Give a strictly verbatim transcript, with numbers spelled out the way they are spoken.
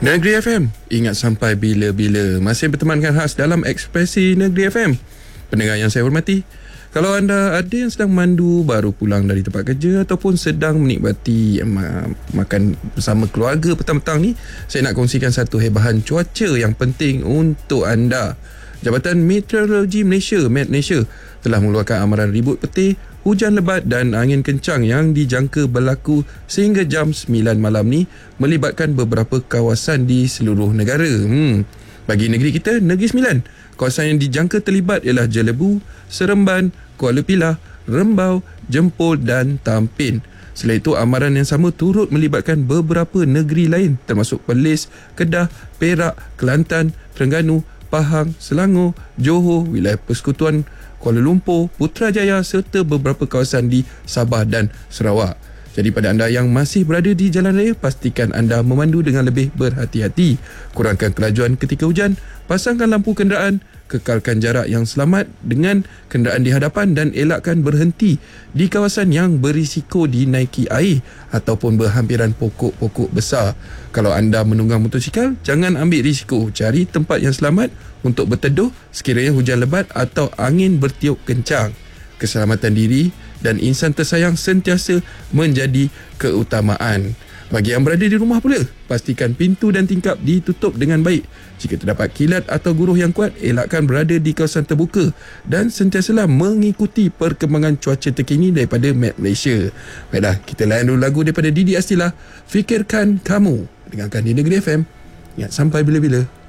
Negeri F M, ingat sampai bila-bila. Masih bertemankan khas dalam Ekspresi Negeri F M. Pendengar yang saya hormati, kalau anda ada yang sedang mandu, baru pulang dari tempat kerja ataupun sedang menikmati ma- makan bersama keluarga petang-petang ni, saya nak kongsikan satu hebahan cuaca yang penting untuk anda. Jabatan Meteorologi Malaysia, M E T Malaysia, telah mengeluarkan amaran ribut peti, hujan lebat dan angin kencang yang dijangka berlaku sehingga jam sembilan malam ni, melibatkan beberapa kawasan di seluruh negara. Hmm. Bagi negeri kita, Negeri Sembilan, kawasan yang dijangka terlibat ialah Jelebu, Seremban, Kuala Pilah, Rembau, Jempol dan Tampin. Selain itu, amaran yang sama turut melibatkan beberapa negeri lain termasuk Perlis, Kedah, Perak, Kelantan, Terengganu, Pahang, Selangor, Johor, wilayah Persekutuan Kuala Lumpur, Putrajaya serta beberapa kawasan di Sabah dan Sarawak. Jadi pada anda yang masih berada di jalan raya, pastikan anda memandu dengan lebih berhati-hati. Kurangkan kelajuan ketika hujan, pasangkan lampu kenderaan, kekalkan jarak yang selamat dengan kenderaan di hadapan dan elakkan berhenti di kawasan yang berisiko dinaiki air ataupun berhampiran pokok-pokok besar. Kalau anda menunggang motosikal, jangan ambil risiko. Cari tempat yang selamat untuk berteduh sekiranya hujan lebat atau angin bertiup kencang. Keselamatan diri dan insan tersayang sentiasa menjadi keutamaan. Bagi yang berada di rumah pula, pastikan pintu dan tingkap ditutup dengan baik. Jika terdapat kilat atau guruh yang kuat, elakkan berada di kawasan terbuka dan sentiasalah mengikuti perkembangan cuaca terkini daripada M E T Malaysia. Baiklah, kita layan dulu lagu daripada Didi Astila, Fikirkan Kamu. Dengarkan di Negeri F M. Ingat sampai bila-bila.